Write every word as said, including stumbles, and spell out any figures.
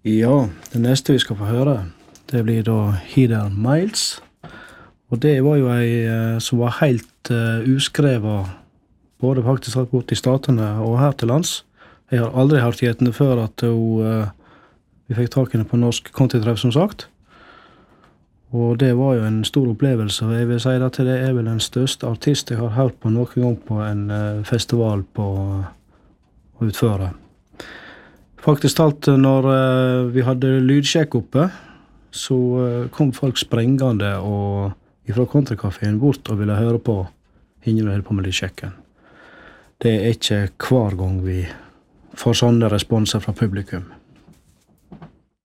Ja, det neste vi skal få høre, det blir da Heather Miles. Og det var jo ei eh, som var helt uh, uskrevet, både faktisk hatt bort i statene og her til lands. Jeg har aldri hørt gjetende før at hun, uh, vi fikk tak i henne på norsk countrytreff, som sagt. Og det var jo en stor opplevelse, og jeg vil si at det er vel den største artist jeg har hørt på noen gang på en uh, festival på uh, utføre. Faktisk talt, når uh, vi hadde lydsjekk oppe, så uh, kom folk sprengende og ifra countrycaféen bort og ville høre på henne og høre på med lydsjekken. Det er ikke hver gang vi får sånne responser fra publikum.